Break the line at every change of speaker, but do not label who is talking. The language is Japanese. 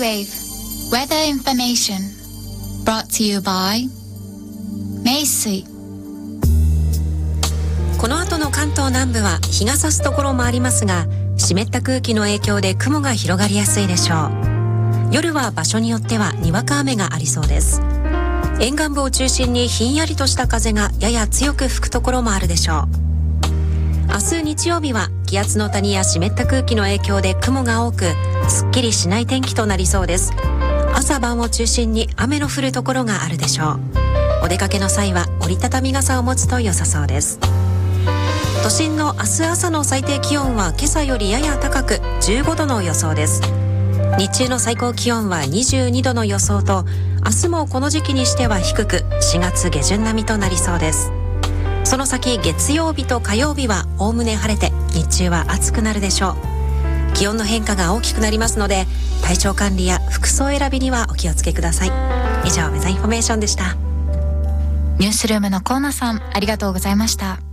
Shockwave Weather Information brought to you by 名水。
この後の関東南部は日が差すところもありますが、湿った空気の影響で雲が広がりやすいでしょう。夜は場所によってはにわか雨がありそうです。沿岸部を中心にひんやりとした風がやや強く吹くところもあるでしょう。明日日曜日は気圧の谷や湿った空気の影響で雲が多く、すっきりしない天気となりそうです。朝晩を中心に雨の降るところがあるでしょう。お出かけの際は折りたたみ傘を持つと良さそうです。都心の明日朝の最低気温は今朝よりやや高く15度の予想です。日中の最高気温は22度の予想と、明日もこの時期にしては低く4月下旬並みとなりそうです。その先月曜日と火曜日はおおむね晴れて、日中は暑くなるでしょう。気温の変化が大きくなりますので、体調管理や服装選びにはお気をつけください。以上、ウェザーインフォメーションでした。
ニュースルームのコーナさん、ありがとうございました。